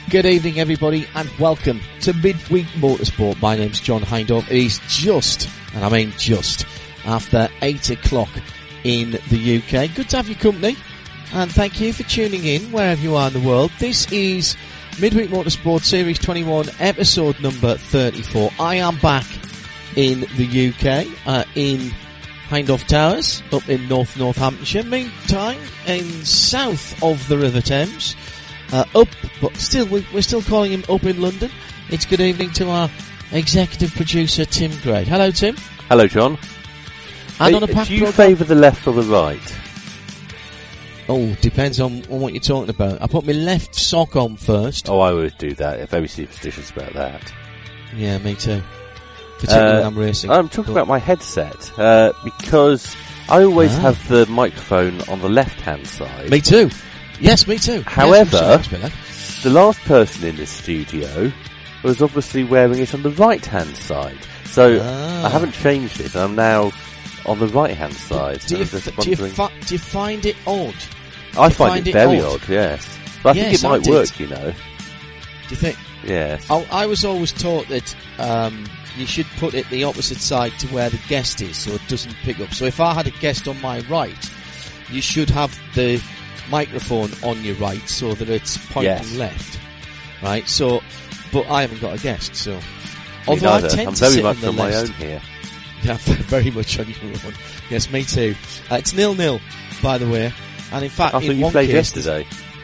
Good evening, everybody, and welcome to Midweek Motorsport. My name's John Hindhaugh. It is just, and I mean just, after 8 o'clock in the UK. Good to have your company, and thank you for tuning in wherever you are in the world. This is Midweek Motorsport Series 21, episode number 34. I am back in the UK, in Hindhaugh Towers, up in Northamptonshire. Meantime, in south of the River Thames, up, but still, we're still calling him up in London. It's good evening to our executive producer, Tim Gray. Hello, Tim. Hello, John. And on a pack do you favour the left or the right? Oh, depends on what you're talking about. I put my left sock on first. Oh, I always do that. I'm very superstitious about that. Yeah, me too. Particularly when I'm racing. I'm talking about my headset, because I always have the microphone on the left-hand side. Me too. Yes, me too. However, the last person in this studio was obviously wearing it on the right-hand side. So I haven't changed it. I'm now on the right-hand side. Do you find it odd? I find it very odd, yes. But I think it might work, you know. Do you think? Yes. I was always taught that you should put it the opposite side to where the guest is, so it doesn't pick up. So if I had a guest on my right, you should have the microphone on your right so that it's pointing left, right? So, but I haven't got a guest, so. Although I tend I'm to very sit much on the my left. own here. Yeah, very much on your own. Yes, me too. It's 0-0, by the way, and in fact, I thought you played yesterday.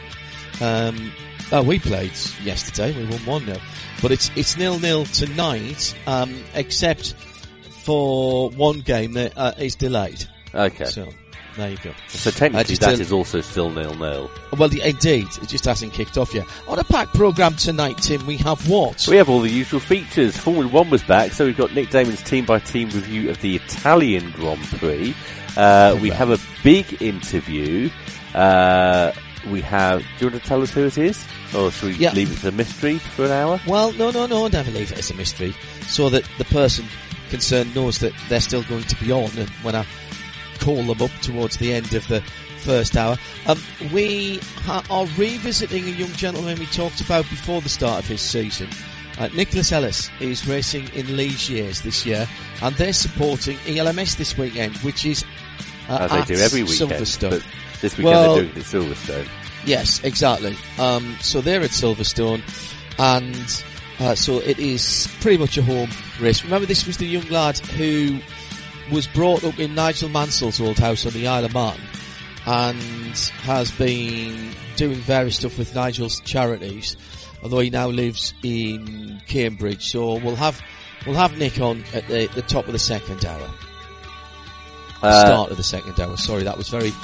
We played yesterday. We won 1-0, but it's 0-0 tonight, except for one game that is delayed. Okay. So. There you go. So technically that is also still 0-0. Well, indeed. It just hasn't kicked off yet. On a packed programme tonight, Tim, we have what? We have all the usual features. Formula 1 was back, so we've got Nick Damon's team-by-team review of the Italian Grand Prix. We have a big interview. We have... Do you want to tell us who it is? Or should we leave it as a mystery for an hour? Well, no, never leave it as a mystery. So that the person concerned knows that they're still going to be on, and when I call them up towards the end of the first hour. We are revisiting a young gentleman we talked about before the start of his season. Nicholas Ellis is racing in Lee's years this year, and they're supporting ELMS this weekend, which is as they do every weekend. Silverstone. But this weekend they're doing it at Silverstone. Yes, exactly. So they're at Silverstone, and so it is pretty much a home race. Remember, this was the young lad who was brought up in Nigel Mansell's old house on the Isle of Man, and has been doing various stuff with Nigel's charities, although he now lives in Cambridge. So we'll have Nick on at the top of the second hour. Start of the second hour. Sorry, that was very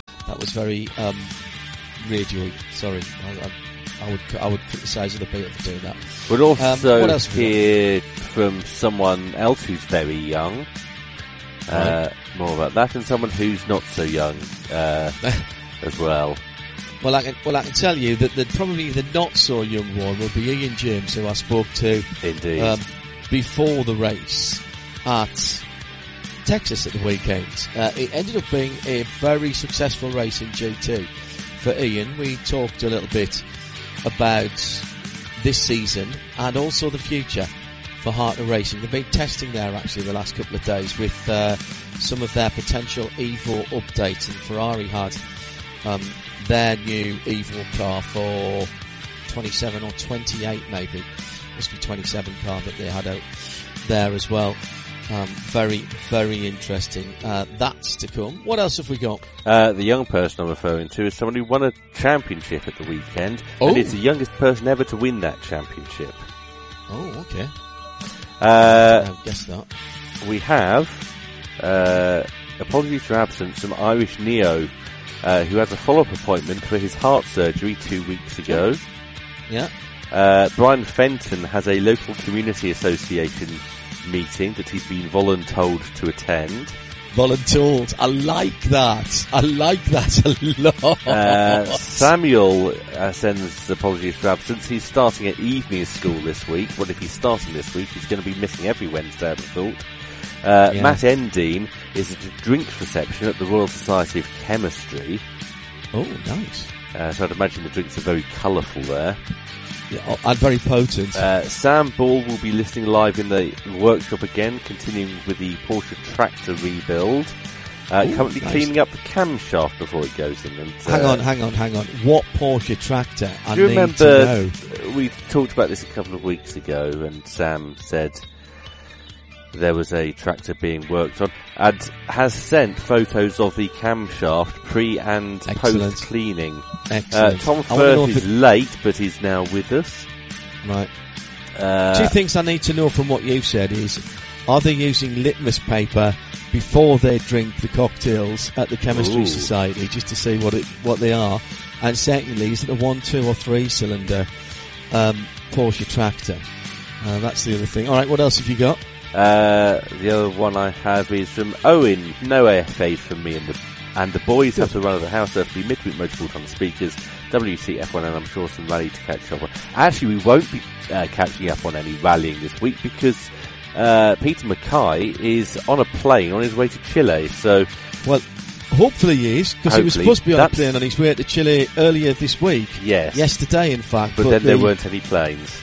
radio-y. Sorry, I would criticise other people for doing that. We'll also hear from someone else who's very young. More about that, and someone who's not so young as well. Well, I can tell you that probably the not so young one will be Ian James, who I spoke to before the race at Texas at the weekend. It ended up being a very successful race in GT for Ian. We talked a little bit about this season and also the future for Hartner Racing. They've been testing there actually the last couple of days with some of their potential Evo updates, and Ferrari had their new Evo car for 27 or 28 maybe. Must be 27 car that they had out there as well. Very, very interesting. That's to come. What else have we got? The young person I'm referring to is someone who won a championship at the weekend, and it's the youngest person ever to win that championship. Oh, okay. I guess that. We have, apologies for absence, from Irish Neo, who has a follow-up appointment for his heart surgery 2 weeks ago. Yeah. Brian Fenton has a local community association meeting that he's been voluntold to attend. Voluntold. I like that. I like that a lot. Samuel sends apologies for absence. He's starting at evening school this week. Well, if he's starting this week, he's going to be missing every Wednesday, I'd have thought. Matt Endine is at a drinks reception at the Royal Society of Chemistry. Oh, nice. So I'd imagine the drinks are very colourful there. and very potent. Sam Ball will be listening live in the workshop again, continuing with the Porsche tractor rebuild. Currently cleaning up the camshaft before it goes in. And, hang on. What Porsche tractor? Do you remember we talked about this a couple of weeks ago, and Sam said there was a tractor being worked on, and has sent photos of the camshaft pre and post cleaning. Excellent. Tom Firth is late, but he's now with us. Right. 2 things I need to know from what you've said is, are they using litmus paper before they drink the cocktails at the Chemistry Society, just to see what they are? And secondly, is it a 1, 2 or 3 cylinder Porsche tractor? That's the other thing. Alright, what else have you got? The other one I have is from Owen. No AFAs from me and the boys. Have to run of the house. There'll be midweek motorsport on the speakers, WCF1, and I'm sure some rally to catch up on. Actually, we won't be catching up on any rallying this week because Peter Mackay is on a plane on his way to Chile. So, well, hopefully he is, because he was supposed to be on a plane on his way to Chile earlier this week. Yes, yesterday, in fact. But then there weren't any planes.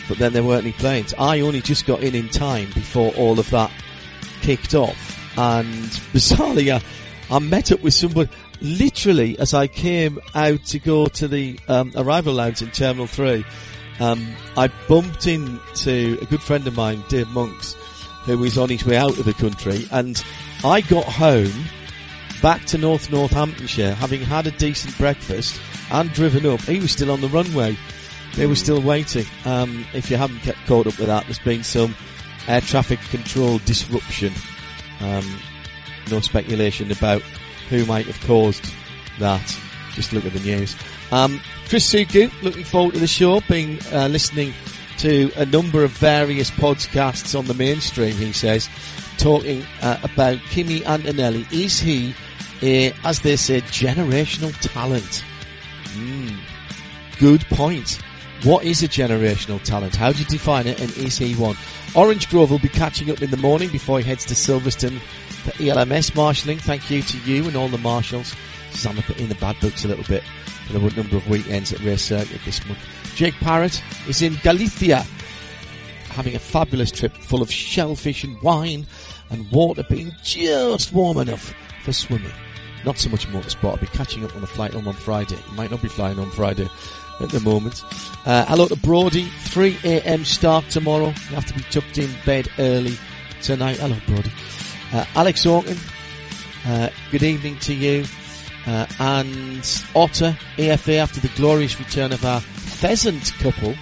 I only just got in time before all of that kicked off, and bizarrely, I met up with somebody literally as I came out to go to the arrival lounge in Terminal 3. I bumped into a good friend of mine, Dave Monks, who was on his way out of the country, and I got home back to Northamptonshire, having had a decent breakfast and driven up. He was still on the runway. They were still waiting. If you haven't kept caught up with that, there's been some air traffic control disruption. No speculation about who might have caused that. Just look at the news. Chris Suku, looking forward to the show, been listening to a number of various podcasts on the mainstream, he says, talking about Kimi Antonelli. Is he as they say, generational talent? Good point. What is a generational talent? How do you define it, and is he one? Orange Grove will be catching up in the morning before he heads to Silverstone for ELMS marshalling. Thank you to you and all the marshals. I'm in the bad books a little bit for the number of weekends at Race Circuit this month. Jake Parrott is in Galicia, having a fabulous trip full of shellfish and wine and water being just warm enough for swimming. Not so much motorsport. I'll be catching up on the flight home on Friday. You might not be flying on Friday at the moment. Hello to Brody. 3 a.m. start tomorrow. You have to be tucked in bed early tonight. Hello, Brody. Alex Hawken, good evening to you. And Otter, AFA, after the glorious return of our pheasant couple,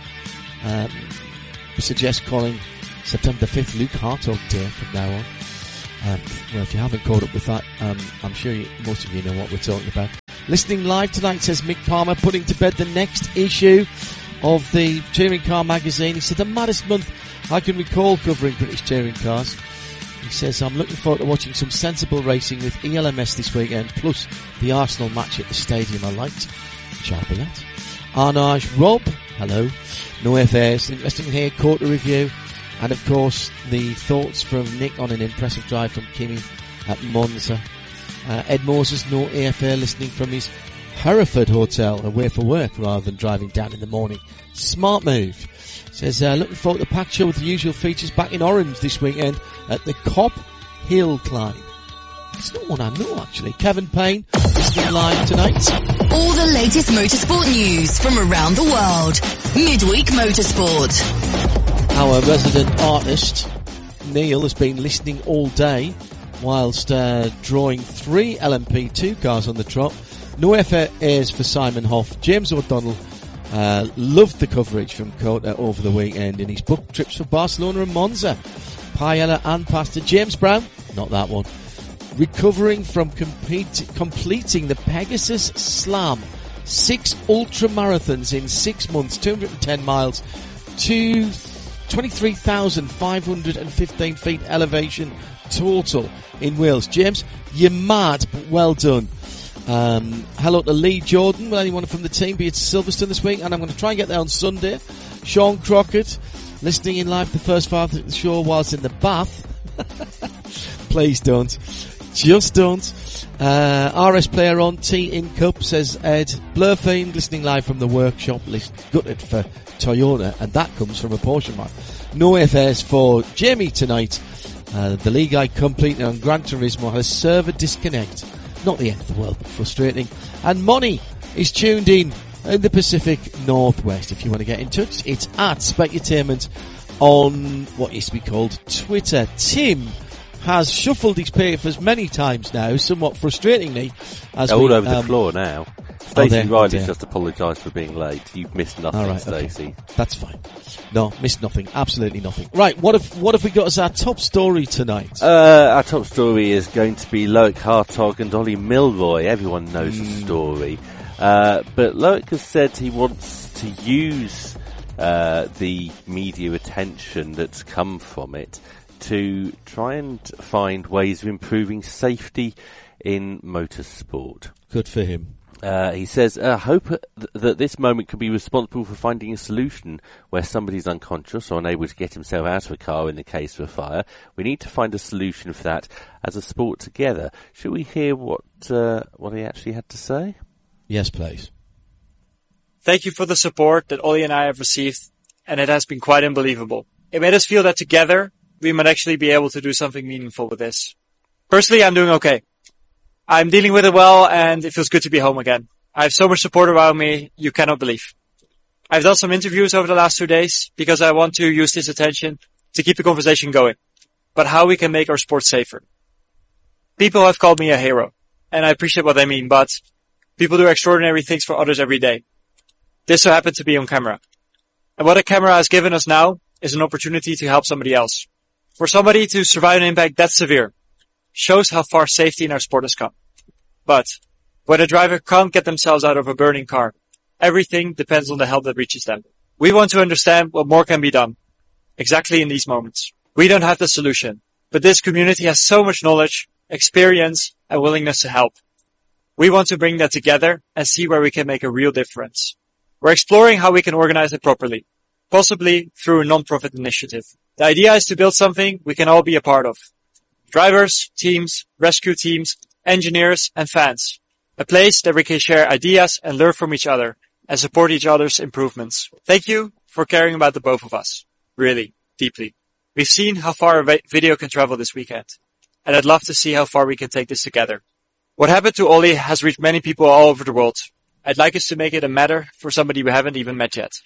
suggest calling September 5th Luke Hartog Day from now on. Well, if you haven't caught up with that, I'm sure most of you know what we're talking about. Listening live tonight, says Mick Palmer, putting to bed the next issue of the Touring Car magazine. He said, the maddest month I can recall covering British touring cars. He says, I'm looking forward to watching some sensible racing with ELMS this weekend, plus the Arsenal match at the stadium I liked. Sharply that. Arnage Rob, hello. No FAs, interesting to hear Quarter review. And of course, the thoughts from Nick on an impressive drive from Kimi at Monza. Ed Moses, no AFA, listening from his Hereford hotel, away for work rather than driving down in the morning. Smart move. Says, looking forward to the packed show with the usual features back in Orange this weekend at the Cop Hill Climb. It's not one I know, actually. Kevin Payne, listening live tonight. All the latest motorsport news from around the world. Midweek Motorsport. Our resident artist, Neil, has been listening all day whilst drawing 3 LMP2 cars on the trot. No FAs for Simon Hoff. James O'Donnell loved the coverage from Cota over the weekend in his book trips for Barcelona and Monza. Paella and Pastor James Brown, not that one, recovering from completing the Pegasus Slam. 6 ultra marathons in 6 months, 210 miles, 23,515 feet elevation total in Wales. James, you're mad, but well done. Hello to Lee Jordan. Will anyone from the team be at Silverstone this week? And I'm going to try and get there on Sunday. Sean Crockett, listening in live the first part of the show whilst in the bath. Please don't. Just don't. RS player on T in Cup, says Ed. Blurfiend listening live from the workshop, gutted for Toyota, and that comes from a Porsche man. No FS for Jamie tonight. The league I complete on Gran Turismo has server disconnect. Not the end of the world, but frustrating. And Money is tuned in the Pacific Northwest. If you want to get in touch, it's at Specutainment on what used to be called Twitter. Tim has shuffled his papers many times now, somewhat frustratingly. They're all over the floor now. Stacey Riley's just apologised for being late. You've missed nothing, Stacey. Okay. That's fine. No, missed nothing. Absolutely nothing. Right, what have we got as our top story tonight? Our top story is going to be Loic Hartog and Ollie Milroy. Everyone knows the story. But Loic has said he wants to use the media attention that's come from it to try and find ways of improving safety in motorsport. Good for him. He says, I hope that this moment can be responsible for finding a solution where somebody's unconscious or unable to get himself out of a car in the case of a fire. We need to find a solution for that as a sport together. Should we hear what he actually had to say? Yes, please. Thank you for the support that Ollie and I have received, and it has been quite unbelievable. It made us feel that together we might actually be able to do something meaningful with this. Personally, I'm doing okay. I'm dealing with it well, and it feels good to be home again. I have so much support around me, you cannot believe. I've done some interviews over the last 2 days because I want to use this attention to keep the conversation going, but how we can make our sport safer. People have called me a hero, and I appreciate what they mean, but people do extraordinary things for others every day. This so happened to be on camera. And what a camera has given us now is an opportunity to help somebody else. For somebody to survive an impact that severe shows how far safety in our sport has come. But when a driver can't get themselves out of a burning car, everything depends on the help that reaches them. We want to understand what more can be done exactly in these moments. We don't have the solution, but this community has so much knowledge, experience, and willingness to help. We want to bring that together and see where we can make a real difference. We're exploring how we can organize it properly, possibly through a non-profit initiative. The idea is to build something we can all be a part of. Drivers, teams, rescue teams, engineers, and fans. A place that we can share ideas and learn from each other and support each other's improvements. Thank you for caring about the both of us. Really, deeply. We've seen how far a video can travel this weekend, and I'd love to see how far we can take this together. What happened to Ollie has reached many people all over the world. I'd like us to make it a matter for somebody we haven't even met yet.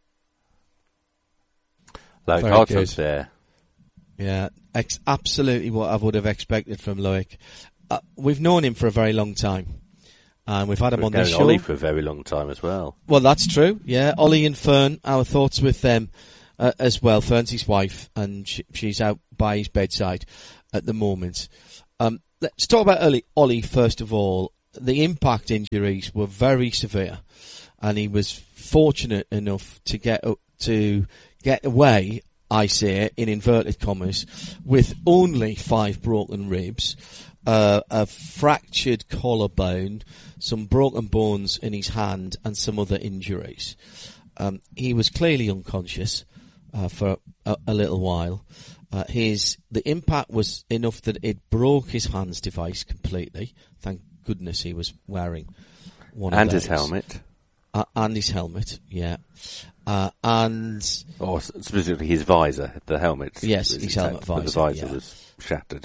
Like Hartog's there. Yeah, absolutely what I would have expected from Loic. We've known him for a very long time. And we've had him on the show. Ollie for a very long time as well. Well, that's true. Yeah, Ollie and Fern, our thoughts with them as well. Fern's his wife, and she's out by his bedside at the moment. Let's talk about Ollie first of all. The impact injuries were very severe, and he was fortunate enough to get away, I say, in inverted commas, with only 5 broken ribs, a fractured collarbone, some broken bones in his hand, and some other injuries. He was clearly unconscious for a little while. The impact was enough that it broke his hands device completely. Thank goodness he was wearing one and of those. His helmet. And his helmet, yeah. Or specifically his visor, the helmet. Yes, his helmet visor. The visor was shattered.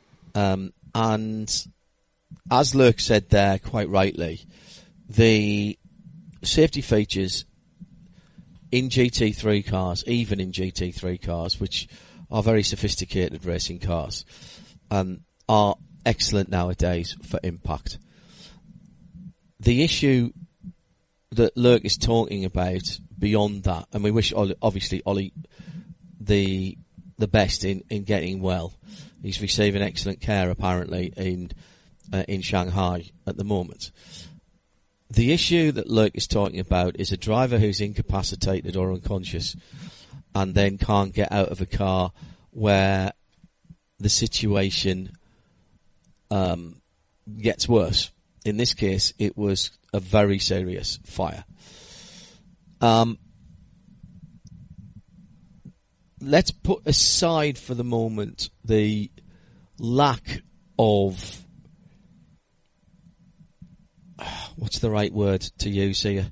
And as Lurk said there, quite rightly, the safety features in GT3 cars, even in GT3 cars, which are very sophisticated racing cars, are excellent nowadays for impact. The issue that Lurk is talking about beyond that, and we wish Ollie the best in getting well. He's receiving excellent care apparently in Shanghai at the moment. The issue that Lurk is talking about is a driver who's incapacitated or unconscious and then can't get out of a car where the situation gets worse. In this case, it was a very serious fire. Let's put aside for the moment the lack of, what's the right word to use here,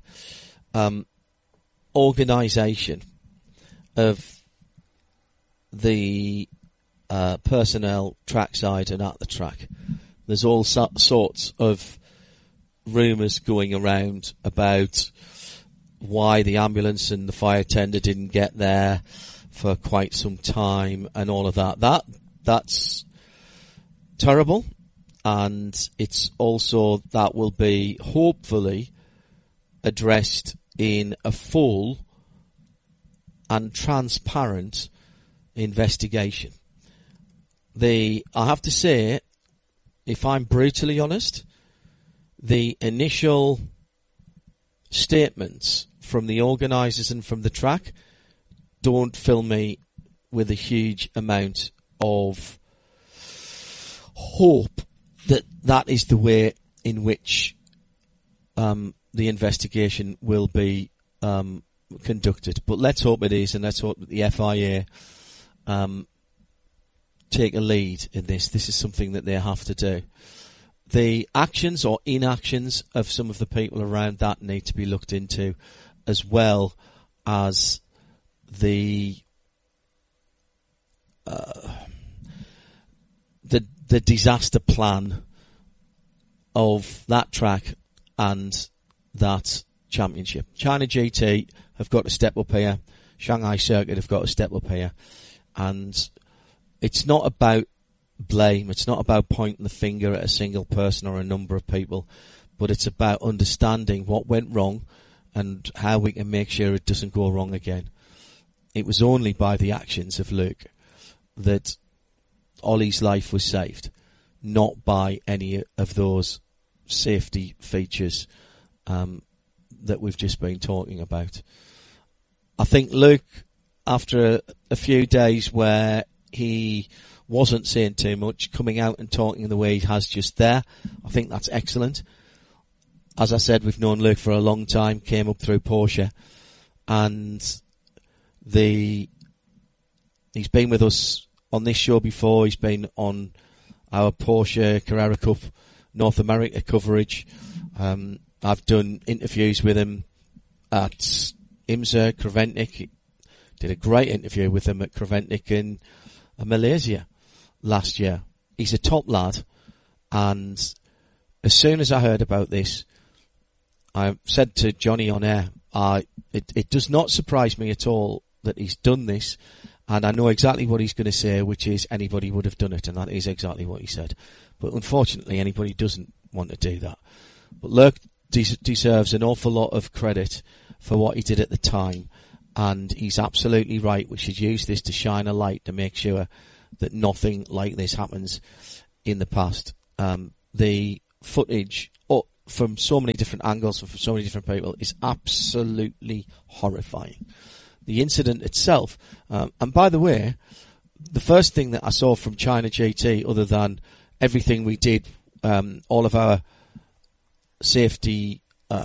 organisation of the personnel trackside and at the track. There's all sorts of rumours going around about why the ambulance and the fire tender didn't get there for quite some time and all of that. That's terrible, and it's also, that will be hopefully addressed in a full and transparent investigation. I have to say, if I'm brutally honest, the initial statements from the organisers and from the track don't fill me with a huge amount of hope that that is the way in which the investigation will be conducted. But let's hope it is, and let's hope that the FIA take a lead in this. This is something that they have to do. The actions or inactions of some of the people around that need to be looked into, as well as the disaster plan of that track and that championship. China GT have got to step up here. Shanghai Circuit have got to step up here. And it's not about blame. It's not about pointing the finger at a single person or a number of people, but it's about understanding what went wrong and how we can make sure it doesn't go wrong again. It was only by the actions of Luke that Ollie's life was saved, not by any of those safety features that we've just been talking about. I think Luke, after a few days where he wasn't saying too much, coming out and talking the way he has just there, I think that's excellent. As I said, we've known Luke for a long time, came up through Porsche, and he's been with us on this show before. He's been on our Porsche Carrera Cup North America coverage. I've done interviews with him at IMSA, Creventic. Did a great interview with him at Creventic in Malaysia last year. He's a top lad, and as soon as I heard about this, I said to Johnny on air, it does not surprise me at all that he's done this, and I know exactly what he's going to say, which is anybody would have done it, and that is exactly what he said. But unfortunately, anybody doesn't want to do that. But Luke deserves an awful lot of credit for what he did at the time, and he's absolutely right. We should use this to shine a light to make sure that nothing like this happens in the past. The footage from so many different angles and from so many different people is absolutely horrifying. The incident itself, and by the way, the first thing that I saw from China GT, other than everything we did, all of our safety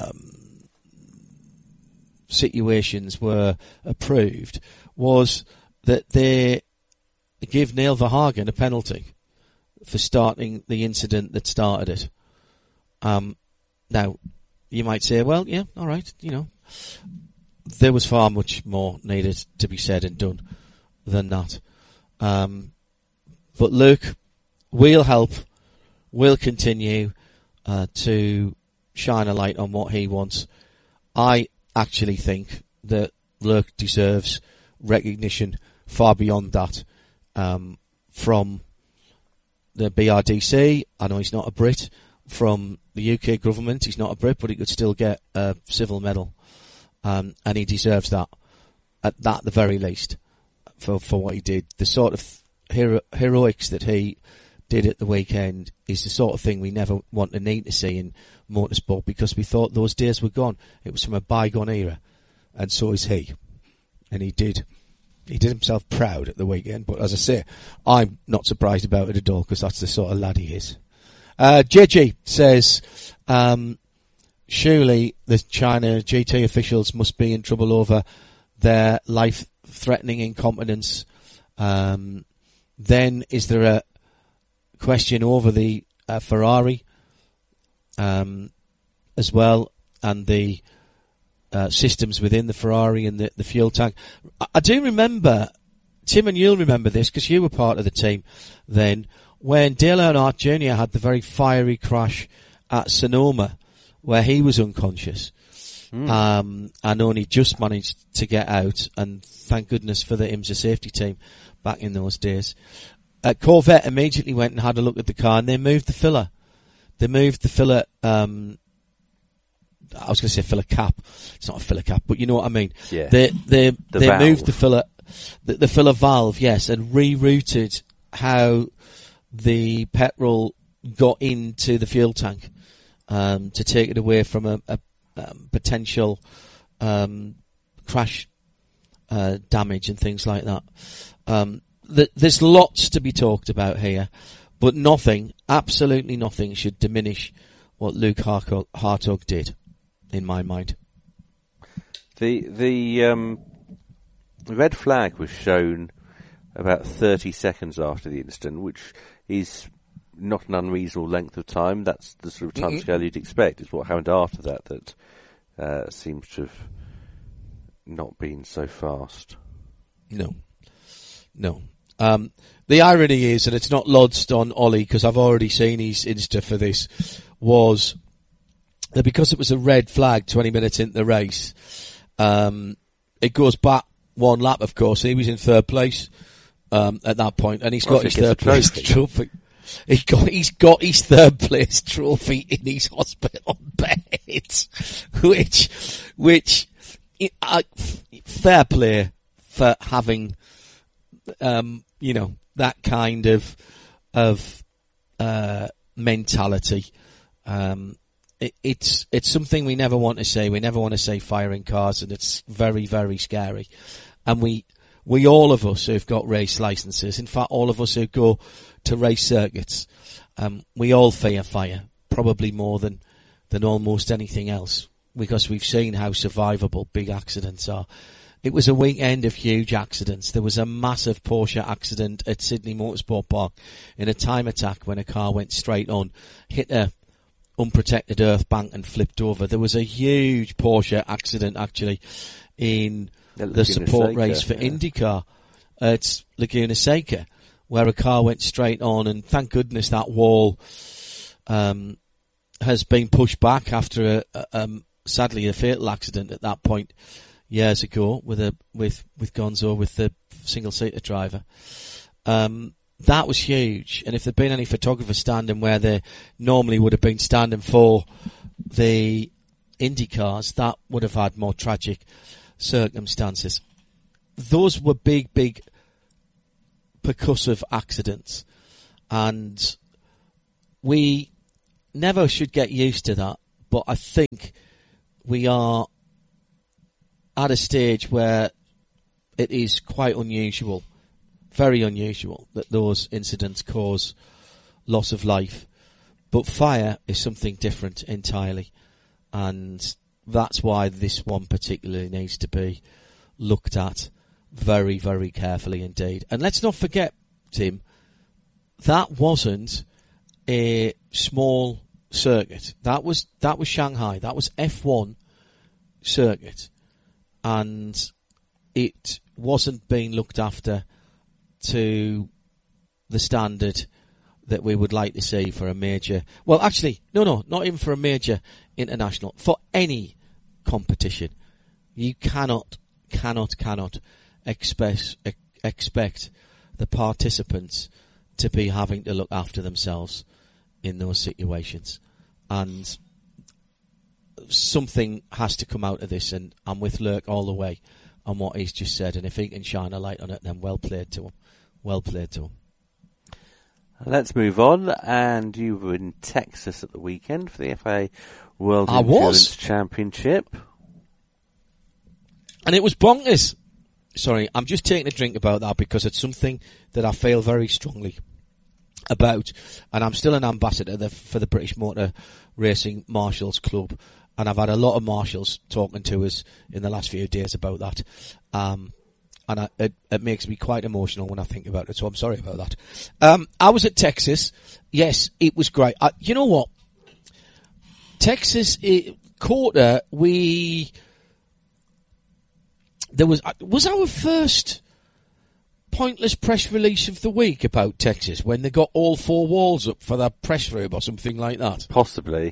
situations were approved, was that they give Neil Verhagen a penalty for starting the incident that started it. Now, you might say, well, yeah, all right, there was far much more needed to be said and done than that. But Luke, we'll help, we'll continue to shine a light on what he wants. I actually think that Luke deserves recognition far beyond that from the BRDC. I know he's not a Brit. From the UK government, he's not a Brit, but he could still get a civil medal. And he deserves that, at the very least, for what he did. The sort of heroics that he did at the weekend is the sort of thing we never want to need to see in motorsport, because we thought those days were gone. It was from a bygone era, and so is he. And he did himself proud at the weekend, but as I say, I'm not surprised about it at all, because that's the sort of lad he is. JG says, surely the China GT officials must be in trouble over their life-threatening incompetence. Then is there a question over the Ferrari as well, and the systems within the Ferrari and the fuel tank. I do remember, Tim, and you'll remember this because you were part of the team then, when Dale Earnhardt Jr. had the very fiery crash at Sonoma where he was unconscious and only just managed to get out, and thank goodness for the IMSA safety team back in those days. Corvette immediately went and had a look at the car, and they moved the filler. They moved the filler, I was going to say filler cap. It's not a filler cap, but you know what I mean. Yeah. They valve. moved the filler, the filler valve, yes, and rerouted how the petrol got into the fuel tank, to take it away from a potential, crash, damage and things like that. There's lots to be talked about here, but nothing, absolutely nothing, should diminish what Luke Hartog did, in my mind. The red flag was shown about 30 seconds after the incident, which is not an unreasonable length of time. That's the sort of time scale you'd expect. It's what happened after that seems to have not been so fast. No. The irony is, and it's not lodged on Ollie because I've already seen his Insta for this, was that because it was a red flag 20 minutes into the race, it goes back one lap, of course. He was in third place at that point, and he's got his third place trophy. He's got his third place trophy in his hospital bed, which fair play for having, that kind of mentality. It's something we never want to say. We never want to say firing cars, and it's very, very scary. And we all of us who've got race licenses, in fact, all of us who go to race circuits, we all fear fire, probably more than almost anything else, because we've seen how survivable big accidents are. It was a weekend of huge accidents. There was a massive Porsche accident at Sydney Motorsport Park in a time attack when a car went straight on, hit a unprotected earth bank and flipped over. There was a huge Porsche accident actually in the support race for IndyCar at Laguna Seca, where a car went straight on, and thank goodness that wall has been pushed back after sadly a fatal accident at that point years ago with Gonzo, with the single seater driver. That was huge, and if there'd been any photographers standing where they normally would have been standing for the Indy cars, that would have had more tragic circumstances. Those were big percussive accidents, and we never should get used to that, but I think we are at a stage where it is quite unusual, very unusual, that those incidents cause loss of life. But fire is something different entirely, and that's why this one particularly needs to be looked at very, very carefully indeed. And let's not forget, Tim, that wasn't a small circuit. That was Shanghai. That was F1 circuit, and it wasn't being looked after to the standard that we would like to see for a major. Well, actually, no, not even for a major international. For any competition, you cannot expect the participants to be having to look after themselves in those situations. And something has to come out of this, and I'm with Lurk all the way on what he's just said. And if he can shine a light on it, then well played to him. Well played to him. Let's move on. And you were in Texas at the weekend for the FIA World Endurance Championship. And it was bonkers. Sorry, I'm just taking a drink about that because it's something that I feel very strongly about. And I'm still an ambassador for the British Motor Racing Marshals Club. And I've had a lot of marshals talking to us in the last few days about that. and it makes me quite emotional when I think about it, so I'm sorry about that. I was at Texas. Yes, it was great. You know what? Texas, quarter, there was our first pointless press release of the week about Texas when they got all four walls up for that press room or something like that. Possibly.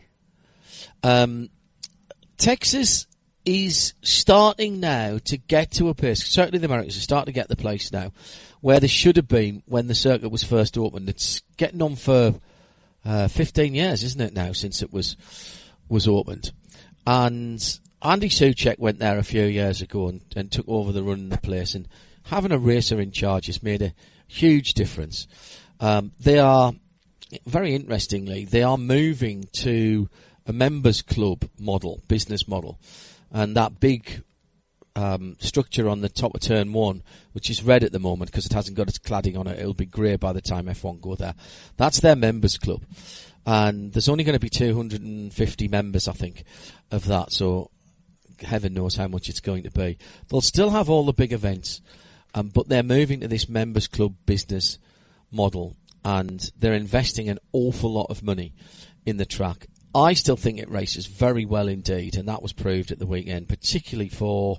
Texas is starting now to get to a place, certainly the Americans are starting to get the place now, where they should have been when the circuit was first opened. It's getting on for 15 years, isn't it now, since it was opened. And Andy Soucek went there a few years ago and took over the run of the place, and having a racer in charge has made a huge difference. They are, very interestingly, they are moving to a members club model, business model. And that big structure on the top of turn one, which is red at the moment because it hasn't got its cladding on it, it'll be grey by the time F1 go there. That's their members club. And there's only going to be 250 members, I think, of that. So heaven knows how much it's going to be. They'll still have all the big events, but they're moving to this members club business model, and they're investing an awful lot of money in the track. I still think it races very well indeed, and that was proved at the weekend, particularly for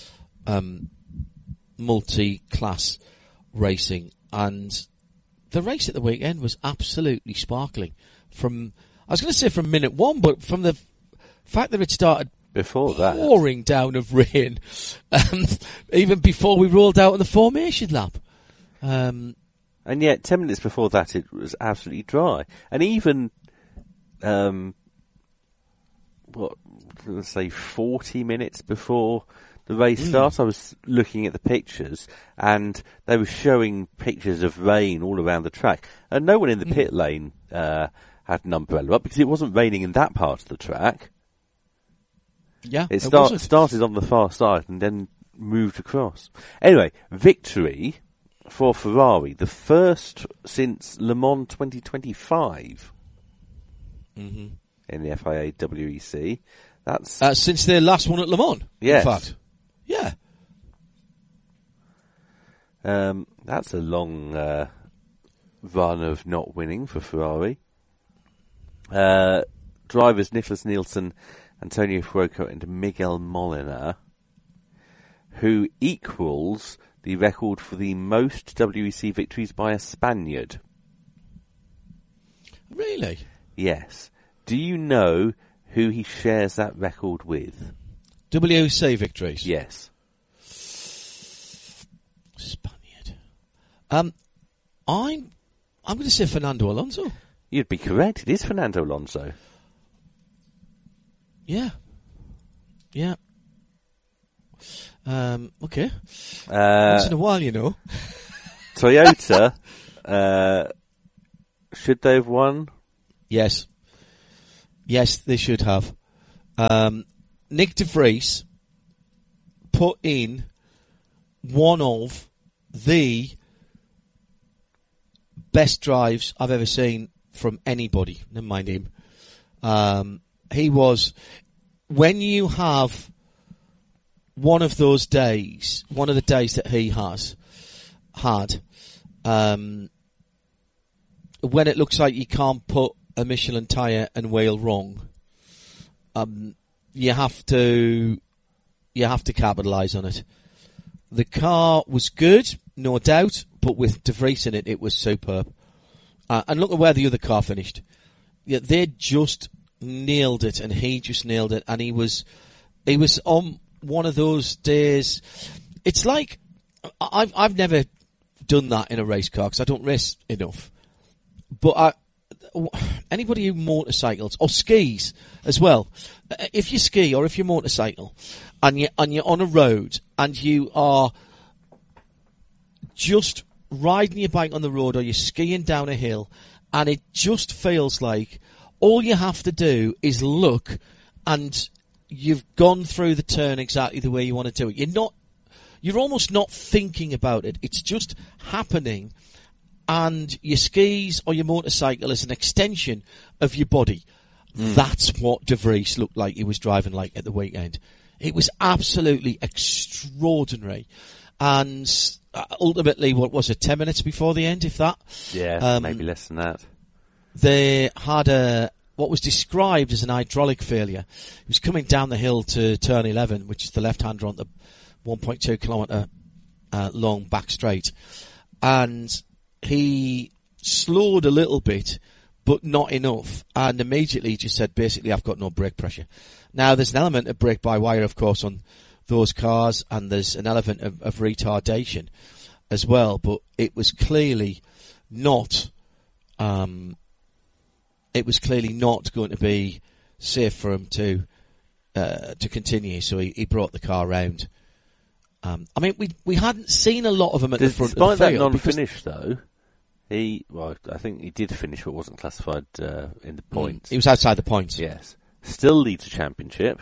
multi-class racing. And the race at the weekend was absolutely sparkling. I was going to say from minute one, but from the fact that it started before that pouring down of rain, even before we rolled out on the formation lap. And yet, 10 minutes before that, it was absolutely dry. And even, let's say 40 minutes before the race starts, I was looking at the pictures, and they were showing pictures of rain all around the track. And no one in the pit lane had an umbrella up, because it wasn't raining in that part of the track. Yeah, it started on the far side and then moved across. Anyway, victory for Ferrari, the first since Le Mans 2025 in the FIA WEC. That's since their last one at Le Mans. Yes. In fact, yeah. That's a long run of not winning for Ferrari. Drivers Nicholas Nielsen, Antonio Fuoco and Miguel Molina, who equals the record for the most WEC victories by a Spaniard. Really? Yes. Do you know who he shares that record with? WEC victories? Yes. Spaniard. I'm going to say Fernando Alonso. You'd be correct. It is Fernando Alonso. Yeah. Yeah. Okay. Once in a while, you know. Toyota, should they have won? Yes. Yes, they should have. Nick de Vries put in one of the best drives I've ever seen from anybody. Never mind him. He was, when you have one of those days, one of the days that he had, when it looks like you can't put a Michelin tyre and wheel wrong, you have to capitalise on it. The car was good, no doubt, but with De Vries in it, it was superb. And look at where the other car finished. Yeah, they just nailed it, and he just nailed it, and he was on one of those days. It's like, I've never done that in a race car because I don't race enough. But anybody who motorcycles or skis as well, if you ski or if you motorcycle and you're on a road and you are just riding your bike on the road or you're skiing down a hill, and it just feels like all you have to do is look and you've gone through the turn exactly the way you want to do it. You're almost not thinking about it. It's just happening, and your skis or your motorcycle is an extension of your body. That's what De Vries looked like he was driving like at the weekend. It was absolutely extraordinary. and ultimately, what was it, 10 minutes before the end, if that? Yeah, maybe less than that. They had what was described as an hydraulic failure. He was coming down the hill to turn 11, which is the left-hander on the 1.2 kilometre long back straight. And he slowed a little bit, but not enough. And immediately just said, basically, I've got no brake pressure. Now, there's an element of brake-by-wire, of course, on those cars, and there's an element of retardation as well. But it was clearly not... it was clearly not going to be safe for him to continue, so he brought the car round. I mean, we hadn't seen a lot of him at the front of the field. Despite that non-finish, though, I think he did finish, but wasn't classified in the points. He was outside the points. Yes. Still leads the championship.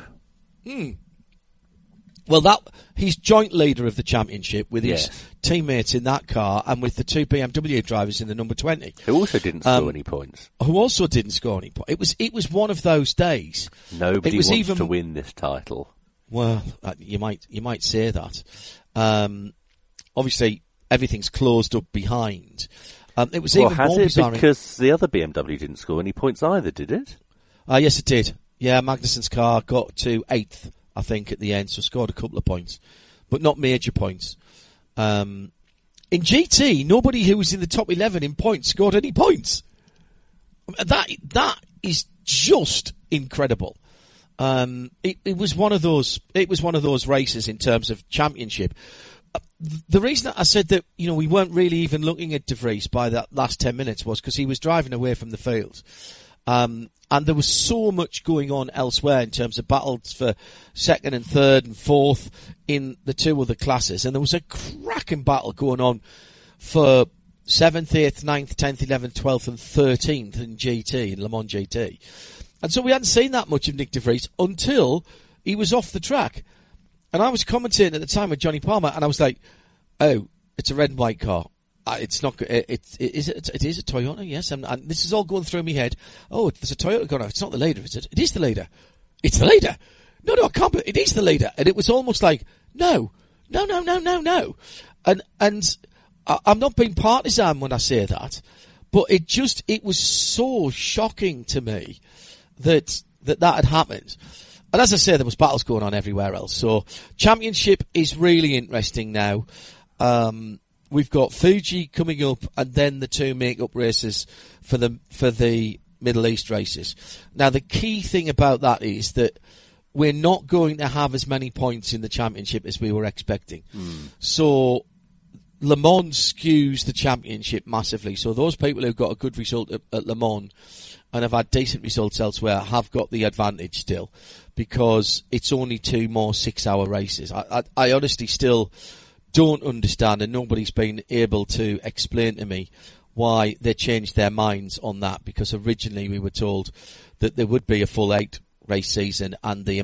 Well, he's joint leader of the championship with his teammates in that car and with the two BMW drivers in the number 20. Who also didn't score any points. It was one of those days. Nobody wants to win this title. Well, you might say that. Obviously, everything's closed up behind. It was even more bizarre. Because the other BMW didn't score any points either, did it? Yes, it did. Yeah, Magnussen's car got to 8th. I think, at the end, so scored a couple of points, but not major points. In GT, nobody who was in the top 11 in points scored any points. That is just incredible. It was one of those races in terms of championship. The reason that I said that, we weren't really even looking at De Vries by that last 10 minutes was because he was driving away from the field. And there was so much going on elsewhere in terms of battles for second and third and fourth in the two other classes. And there was a cracking battle going on for 7th, 8th, 9th, 10th, 11th, 12th and 13th in GT, in Le Mans GT. And so we hadn't seen that much of Nick De Vries until he was off the track. And I was commentating at the time with Johnny Palmer, and I was like, oh, it's a red and white car. It's not. It is a Toyota, yes. And this is all going through my head. Oh, there's a Toyota going off. It's not the leader, is it? It is the leader. It's the leader. No, it can't be. It is the leader. And it was almost like, no. And I'm not being partisan when I say that, but it was so shocking to me that had happened. And as I say, there was battles going on everywhere else. So championship is really interesting now. We've got Fuji coming up, and then the two make-up races for the Middle East races. Now, the key thing about that is that we're not going to have as many points in the championship as we were expecting. So Le Mans skews the championship massively. So those people who've got a good result at Le Mans and have had decent results elsewhere have got the advantage still, because it's only 2 more 6-hour races. I honestly still don't understand, and nobody's been able to explain to me why they changed their minds on that, because originally we were told that there would be a full 8 race season and the